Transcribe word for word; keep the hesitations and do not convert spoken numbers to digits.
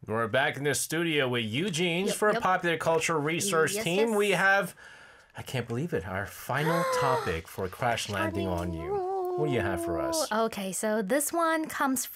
We're back in the studio with Eugene's Yep, for yep. Popular Culture Research Yes, Team. yes. We have, I can't believe it, our final topic for Crash Landing on You. What do you have for us? Okay, so this one comes